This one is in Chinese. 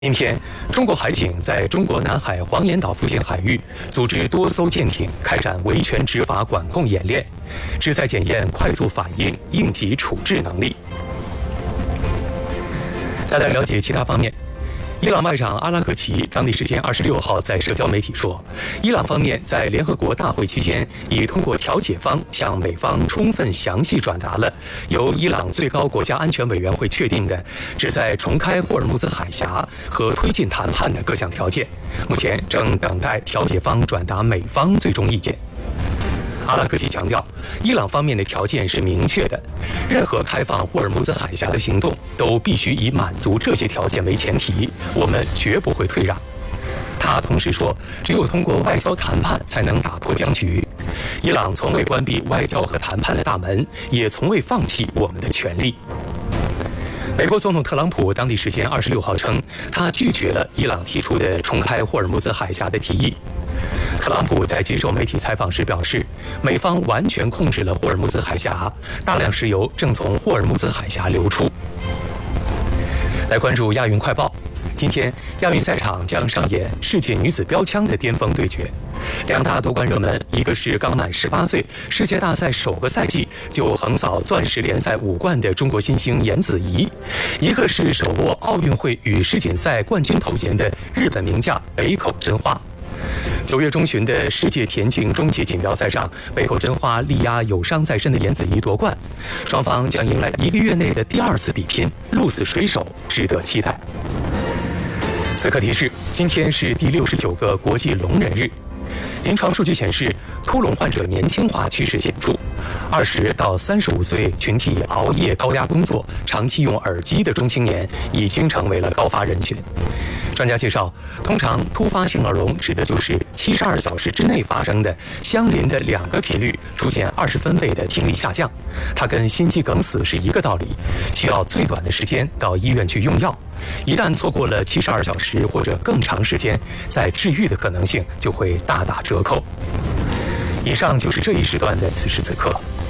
今天，中国海警在中国南海黄岩岛附近海域组织多艘舰艇开展维权执法管控演练，旨在检验快速反应、应急处置能力。再来了解其他方面。伊朗外长阿拉格齐当地时间26号在社交媒体说，伊朗方面在联合国大会期间已通过调解方向美方充分详细转达了由伊朗最高国家安全委员会确定的旨在重开霍尔木兹海峡和推进谈判的各项条件，目前正等待调解方转达美方最终意见。阿拉格齐强调，伊朗方面的条件是明确的，任何开放霍尔木兹海峡的行动都必须以满足这些条件为前提，我们绝不会退让。他同时说，只有通过外交谈判才能打破僵局。伊朗从未关闭外交和谈判的大门，也从未放弃我们的权利。美国总统特朗普当地时间26号称，他拒绝了伊朗提出的重开霍尔木兹海峡的提议。特朗普在接受媒体采访时表示，美方完全控制了霍尔木兹海峡，大量石油正从霍尔木兹海峡流出。来关注亚运快报。今天，亚运赛场将上演世界女子标枪的巅峰对决。两大夺冠热门，一个是刚满18岁，世界大赛首个赛季就横扫钻石联赛5冠的中国新星颜子怡，一个是手握奥运会与世锦赛冠军头衔的日本名将北口真花。9月中旬的世界田径终极锦标赛上，北口真花力压有伤在身的颜子怡夺冠，双方将迎来1个月内的第2次比拼，鹿死谁手，值得期待。此刻提示：今天是第69个国际聋人日。临床数据显示，突聋患者年轻化趋势显著，20到35岁群体熬夜、高压工作、长期用耳机的中青年已经成为了高发人群。专家介绍，通常突发性耳聋指的就是72小时之内发生的相邻的2个频率出现20分贝的听力下降，它跟心肌梗死是一个道理，需要最短的时间到医院去用药。一旦错过了72小时或者更长时间，在治愈的可能性就会大打折扣。以上就是这一时段的此时此刻。